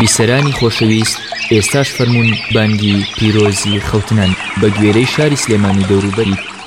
بیسەرانی خۆشەویست، ئێستاش فەرموون بانگی پیرۆزی خەوتنان بە گوێرەی شاری سلێمانی دەوروبەری